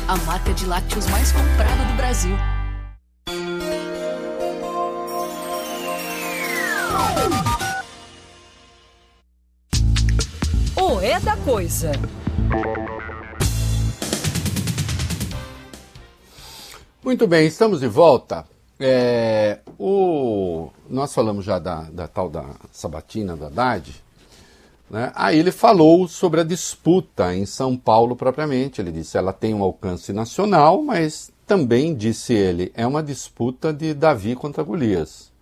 a marca de lácteos mais comprada do Brasil. O É da Coisa. Muito bem, estamos de volta. Nós falamos já da tal da sabatina do Haddad, né? Aí ele falou sobre a disputa em São Paulo propriamente. Ele disse que ela tem um alcance nacional, mas também, disse ele, é uma disputa de Davi contra Golias.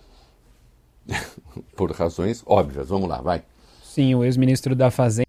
Por razões óbvias. Vamos lá, vai. Sim, o ex-ministro da Fazenda,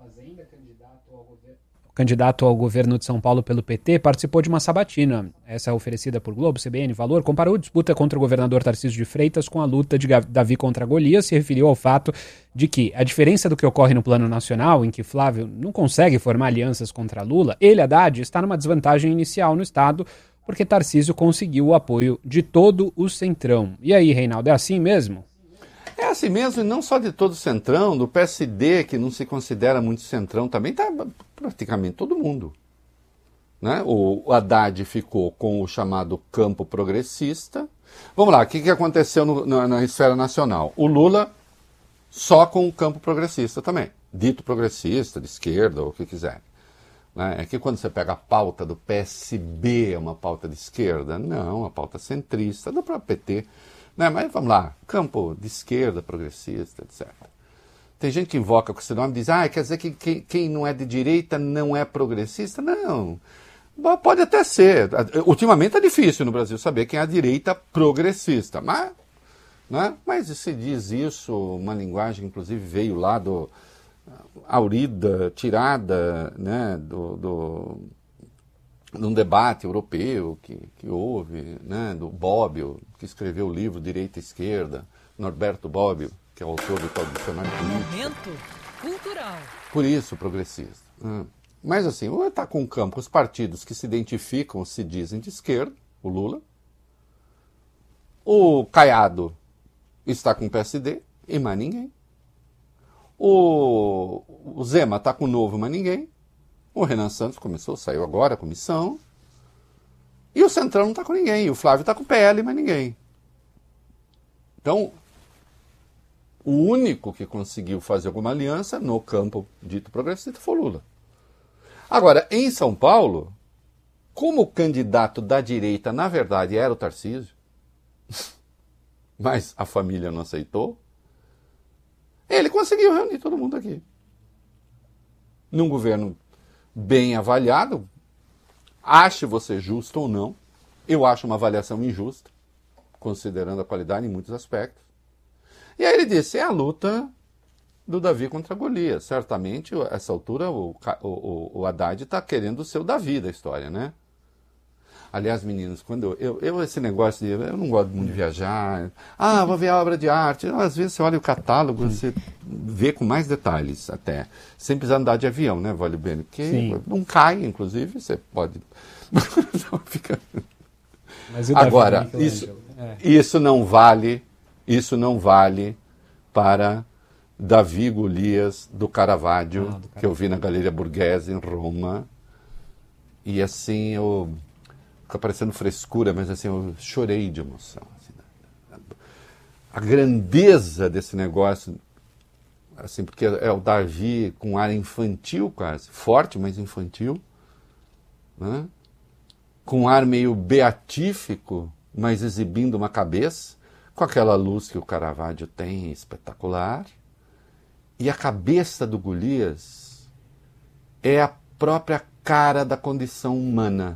candidato ao governo de São Paulo pelo PT, participou de uma sabatina, essa oferecida por Globo, CBN, Valor, comparou a disputa contra o governador Tarcísio de Freitas com a luta de Davi contra Golias, se referiu ao fato de que, a diferença do que ocorre no plano nacional, em que Flávio não consegue formar alianças contra Lula, ele, Haddad, está numa desvantagem inicial no estado, porque Tarcísio conseguiu o apoio de todo o Centrão. E aí, Reinaldo, é assim mesmo? É assim mesmo, e não só de todo o Centrão, do PSD, que não se considera muito Centrão, também está praticamente todo mundo. Né? O Haddad ficou com o chamado campo progressista. Vamos lá, o que aconteceu na esfera nacional? O Lula só com o campo progressista também, dito progressista, de esquerda, ou o que quiser. Né? É que quando você pega a pauta do PSB, é uma pauta de esquerda? Não, uma pauta centrista, do próprio PT. Né? Mas vamos lá, campo de esquerda, progressista, etc. Tem gente que invoca com esse nome e diz, quer dizer que quem não é de direita não é progressista? Não, pode até ser. Ultimamente é difícil no Brasil saber quem é a direita progressista, mas se diz isso, uma linguagem inclusive veio lá do Aurida, tirada, né, num debate europeu que houve, né, do Bobbio, que escreveu o livro Direita e Esquerda, Norberto Bobbio, que é o autor do tal dicionário político. Momento cultural. Por isso, progressista. Mas assim, ou está com o campo os partidos que se identificam, se dizem de esquerda, o Lula, o Caiado está com o PSD, e mais ninguém. O Zema está com o Novo, mas ninguém. O Renan Santos saiu agora a comissão. E o Centrão não está com ninguém. E o Flávio está com o PL, mas ninguém. Então, o único que conseguiu fazer alguma aliança no campo dito progressista foi o Lula. Agora, em São Paulo, como o candidato da direita, na verdade, era o Tarcísio, mas a família não aceitou, ele conseguiu reunir todo mundo aqui. Num governo bem avaliado, ache você justo ou não, eu acho uma avaliação injusta, considerando a qualidade em muitos aspectos. E aí ele disse, é a luta do Davi contra Golias. Certamente, a essa altura, o Haddad está querendo ser o Davi da história, né? Aliás, meninos, quando eu esse negócio de... Eu não gosto muito de viajar. Vou ver a obra de arte. Às vezes você olha o catálogo, você vê com mais detalhes até. Sem precisar andar de avião, né, Vale Bene? Porque não cai, inclusive, você pode... Agora, isso não vale para Davi Golias do Caravaggio, que eu vi na Galeria Borghese, em Roma. E assim, fica parecendo frescura, mas assim, eu chorei de emoção. Assim, a grandeza desse negócio, assim, porque é o Davi com ar infantil quase, forte, mas infantil, né? Com um ar meio beatífico, mas exibindo uma cabeça, com aquela luz que o Caravaggio tem, espetacular. E a cabeça do Golias é a própria cara da condição humana.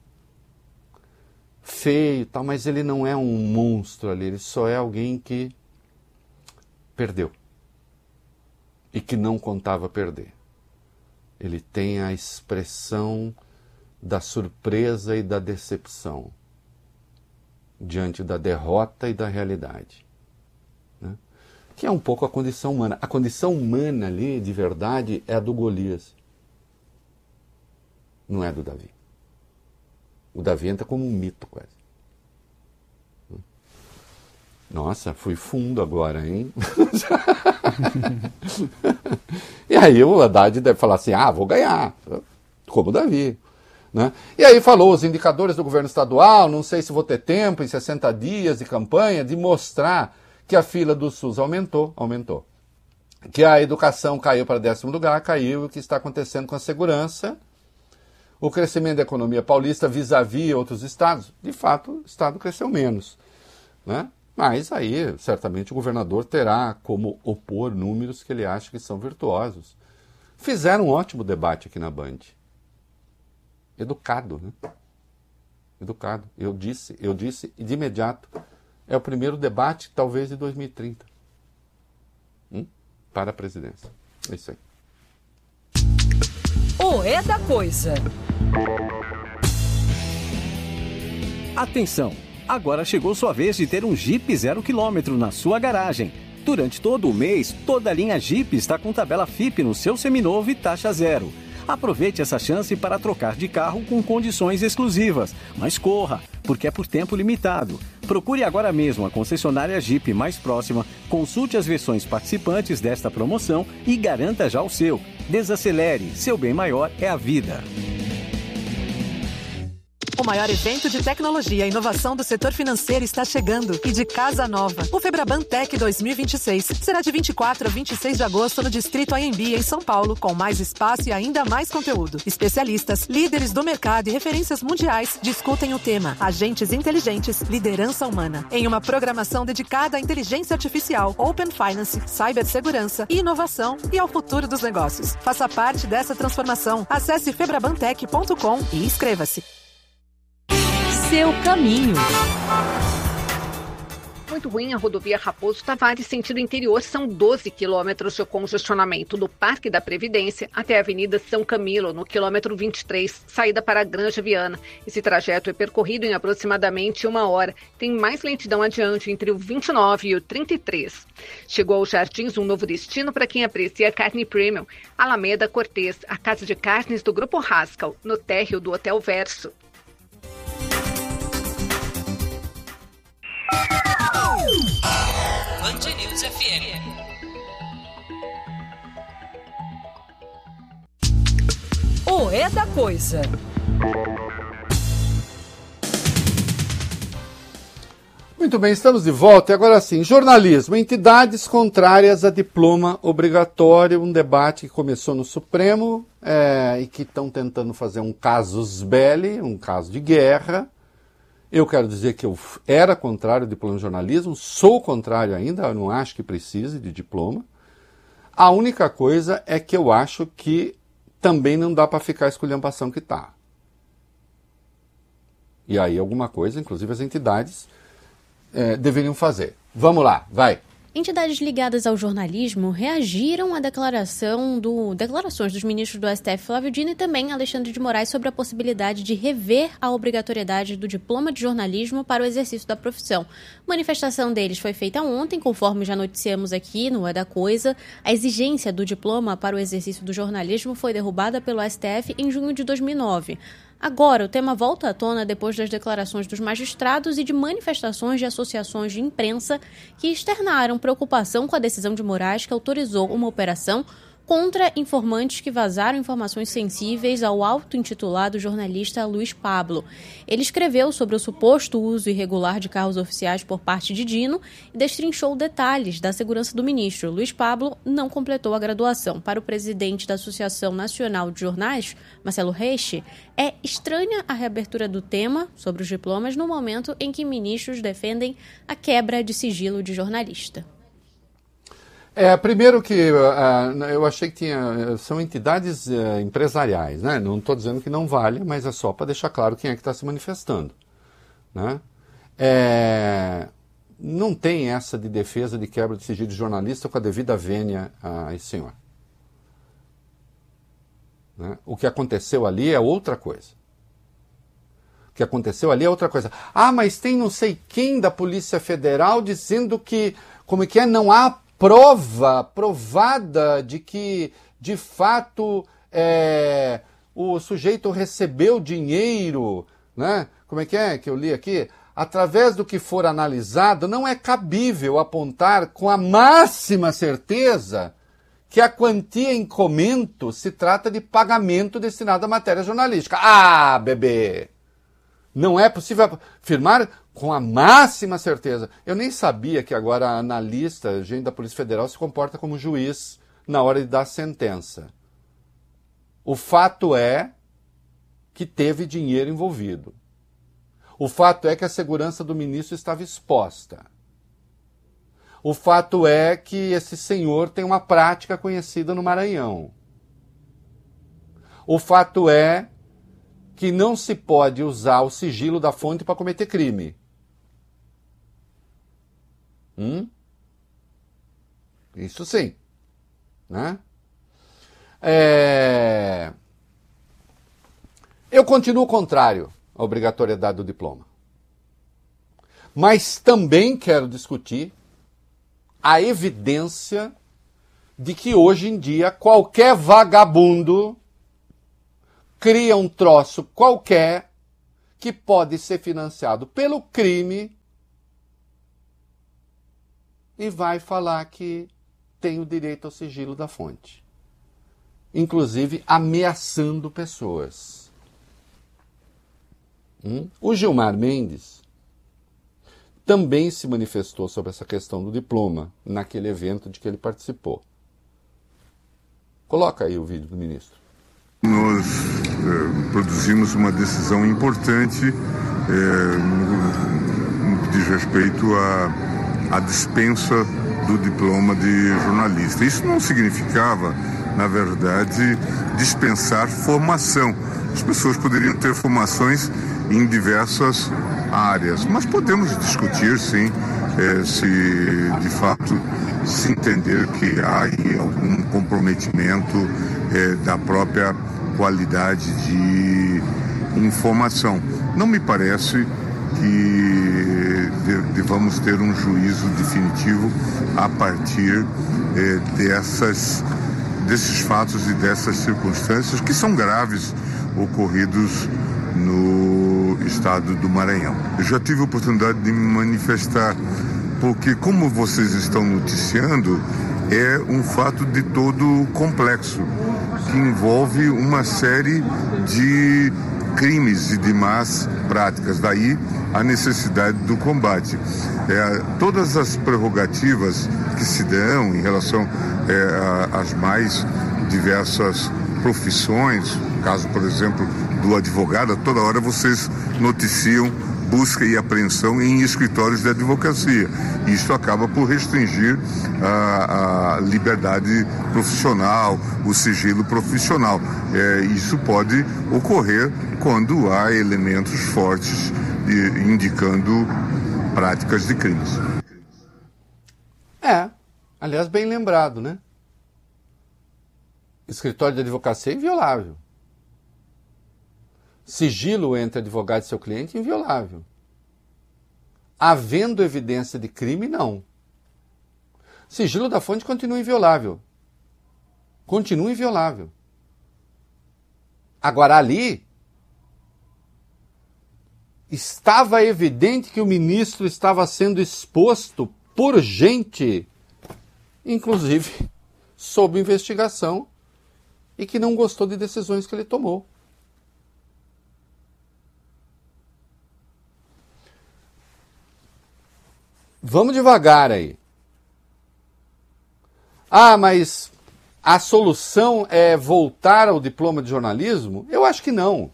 Feio e tal, mas ele não é um monstro ali, ele só é alguém que perdeu. E que não contava perder. Ele tem a expressão da surpresa e da decepção diante da derrota e da realidade, né? Que é um pouco a condição humana. A condição humana ali, de verdade, é a do Golias. Não é do Davi. O Davi entra como um mito, quase. Nossa, fui fundo agora, hein? E aí o Haddad deve falar assim, vou ganhar, como o Davi. Né? E aí falou os indicadores do governo estadual, não sei se vou ter tempo em 60 dias de campanha, de mostrar que a fila do SUS aumentou. Que a educação caiu para 10º lugar, caiu, o que está acontecendo com a segurança, o crescimento da economia paulista vis-à-vis outros estados. De fato, o estado cresceu menos, né? Mas aí, certamente, o governador terá como opor números que ele acha que são virtuosos. Fizeram um ótimo debate aqui na Band. Educado, né? Educado. Eu disse de imediato, é o primeiro debate, talvez, de 2030. Para a presidência. É isso aí. O É da Coisa. Atenção! Agora chegou sua vez de ter um Jeep 0 km na sua garagem. Durante todo o mês, toda a linha Jeep está com tabela FIP no seu seminovo e taxa zero. Aproveite essa chance para trocar de carro com condições exclusivas. Mas corra, porque é por tempo limitado. Procure agora mesmo a concessionária Jeep mais próxima, consulte as versões participantes desta promoção e garanta já o seu. Desacelere, seu bem maior é a vida. O maior evento de tecnologia e inovação do setor financeiro está chegando e de casa nova. O Febraban Tech 2026 será de 24 a 26 de agosto no Distrito AMB, em São Paulo, com mais espaço e ainda mais conteúdo. Especialistas, líderes do mercado e referências mundiais discutem o tema Agentes Inteligentes, Liderança Humana, em uma programação dedicada à inteligência artificial, Open Finance, cibersegurança e inovação e ao futuro dos negócios. Faça parte dessa transformação. Acesse febrabantech.com e inscreva-se. Seu caminho. Muito ruim a rodovia Raposo Tavares, sentido interior, são 12 quilômetros de congestionamento do Parque da Previdência até a Avenida São Camilo, no quilômetro 23, saída para a Granja Viana. Esse trajeto é percorrido em aproximadamente 1 hora. Tem mais lentidão adiante entre o 29 e o 33. Chegou aos Jardins um novo destino para quem aprecia carne premium. Alameda Cortês, a casa de carnes do Grupo Haskell, no térreo do Hotel Verso. Band News FM. O É da Coisa. Muito bem, estamos de volta. E agora sim, jornalismo, entidades contrárias a diploma obrigatório, um debate que começou no Supremo e que estão tentando fazer um casus belli, um caso de guerra. Eu quero dizer que eu era contrário ao diploma de jornalismo, sou contrário ainda, eu não acho que precise de diploma. A única coisa é que eu acho que também não dá para ficar esculhambação que está. E aí alguma coisa, inclusive as entidades, deveriam fazer. Vamos lá, vai. Entidades ligadas ao jornalismo reagiram à declarações dos ministros do STF Flávio Dino e também Alexandre de Moraes sobre a possibilidade de rever a obrigatoriedade do diploma de jornalismo para o exercício da profissão. A manifestação deles foi feita ontem, conforme já noticiamos aqui no É da Coisa. A exigência do diploma para o exercício do jornalismo foi derrubada pelo STF em junho de 2009. Agora, o tema volta à tona depois das declarações dos magistrados e de manifestações de associações de imprensa que externaram preocupação com a decisão de Moraes, que autorizou uma operação contra informantes que vazaram informações sensíveis ao auto-intitulado jornalista Luiz Pablo. Ele escreveu sobre o suposto uso irregular de carros oficiais por parte de Dino e destrinchou detalhes da segurança do ministro. Luiz Pablo não completou a graduação. Para o presidente da Associação Nacional de Jornais, Marcelo Reiche, é estranha a reabertura do tema sobre os diplomas no momento em que ministros defendem a quebra de sigilo de jornalista. Primeiro que eu achei que são entidades empresariais, né? Não estou dizendo que não vale, mas é só para deixar claro quem é que está se manifestando, né? Não tem essa de defesa de quebra de sigilo de jornalista com a devida vênia a esse senhor. Né? O que aconteceu ali é outra coisa. O que aconteceu ali é outra coisa. Mas tem não sei quem da Polícia Federal dizendo que, não há prova provada de que, de fato, o sujeito recebeu dinheiro, né? Como é que eu li aqui? Através do que for analisado, não é cabível apontar com a máxima certeza que a quantia em comento se trata de pagamento destinado à matéria jornalística. Ah, bebê! Não é possível afirmar com a máxima certeza. Eu nem sabia que agora a analista, gente da Polícia Federal, se comporta como juiz na hora de dar sentença. O fato é que teve dinheiro envolvido. O fato é que a segurança do ministro estava exposta. O fato é que esse senhor tem uma prática conhecida no Maranhão. O fato é que não se pode usar o sigilo da fonte para cometer crime. Isso sim. Né? Eu continuo contrário à obrigatoriedade do diploma. Mas também quero discutir a evidência de que hoje em dia qualquer vagabundo cria um troço qualquer que pode ser financiado pelo crime e vai falar que tem o direito ao sigilo da fonte. Inclusive ameaçando pessoas. O Gilmar Mendes também se manifestou sobre essa questão do diploma naquele evento de que ele participou. Coloca aí o vídeo do ministro. Nós produzimos uma decisão importante no que diz respeito à dispensa do diploma de jornalista. Isso não significava, na verdade, dispensar formação. As pessoas poderiam ter formações em diversas áreas, mas podemos discutir, sim, se de fato se entender que há aí algum comprometimento da própria qualidade de informação. Não me parece que devamos ter um juízo definitivo a partir desses fatos e dessas circunstâncias que são graves ocorridos no estado do Maranhão. Eu já tive a oportunidade de me manifestar, porque como vocês estão noticiando, é um fato de todo complexo, que envolve uma série de crimes e de más práticas, daí a necessidade do combate. Todas as prerrogativas que se dão em relação às mais diversas profissões, caso, por exemplo, do advogado, a toda hora vocês noticiam busca e apreensão em escritórios de advocacia. Isso acaba por restringir a liberdade profissional, o sigilo profissional. Isso pode ocorrer quando há elementos fortes indicando práticas de crimes. Aliás, bem lembrado, né? Escritório de advocacia é inviolável. Sigilo entre advogado e seu cliente é inviolável. Havendo evidência de crime, não. Sigilo da fonte continua inviolável. Continua inviolável. Agora, ali, estava evidente que o ministro estava sendo exposto por gente, inclusive, sob investigação, e que não gostou de decisões que ele tomou. Vamos devagar aí. Mas a solução é voltar ao diploma de jornalismo? Eu acho que não.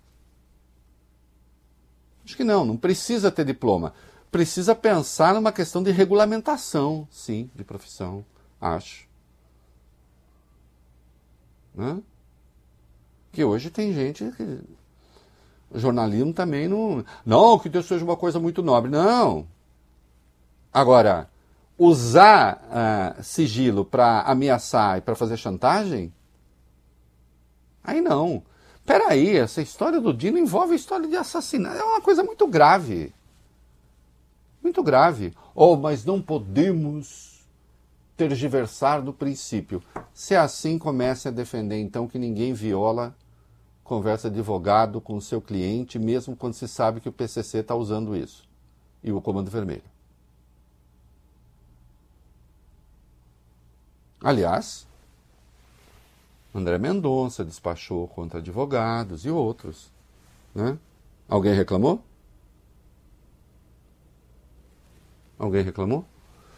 Acho que não precisa ter diploma. Precisa pensar numa questão de regulamentação, sim, de profissão, acho. Né? Que hoje tem gente que... O jornalismo também não... Não, que Deus seja uma coisa muito nobre. Não. Agora, usar sigilo para ameaçar e para fazer chantagem? Aí não. Peraí, essa história do Dino envolve a história de assassinato. É uma coisa muito grave. Muito grave. Mas não podemos tergiversar do princípio. Se assim, comece a defender, então, que ninguém viola conversa de advogado com o seu cliente, mesmo quando se sabe que o PCC está usando isso. E o Comando Vermelho. Aliás, André Mendonça despachou contra advogados e outros. Né? Alguém reclamou? Alguém reclamou?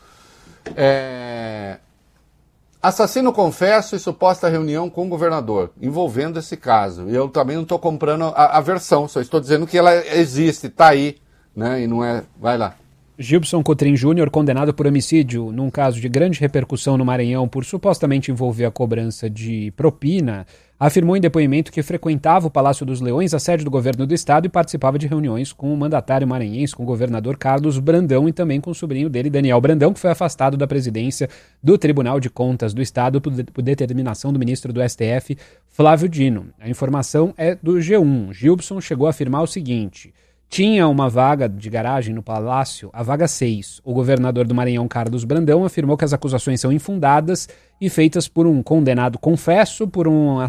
Assassino confesso e suposta reunião com o governador, envolvendo esse caso. E eu também não estou comprando a versão, só estou dizendo que ela existe, está aí, né? E não é... Vai lá. Gilson Cotrim Júnior, condenado por homicídio num caso de grande repercussão no Maranhão por supostamente envolver a cobrança de propina, afirmou em depoimento que frequentava o Palácio dos Leões, a sede do governo do estado, e participava de reuniões com o mandatário maranhense, com o governador Carlos Brandão e também com o sobrinho dele, Daniel Brandão, que foi afastado da presidência do Tribunal de Contas do Estado por determinação do ministro do STF, Flávio Dino. A informação é do G1. Gilson chegou a afirmar o seguinte: tinha uma vaga de garagem no Palácio, a vaga 6. O governador do Maranhão, Carlos Brandão, afirmou que as acusações são infundadas e feitas por um condenado confesso por um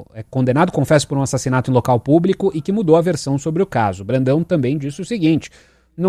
assassinato em local público e que mudou a versão sobre o caso. Brandão também disse o seguinte: